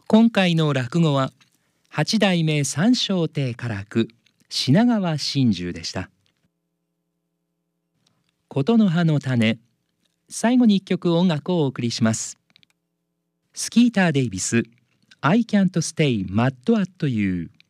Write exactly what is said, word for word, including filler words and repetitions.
今回の落語は八代目三笑亭から落品川心中でした。琴の葉の種、最後に一曲音楽をお送りします。スキーター・デイビス I can't stay mad at you。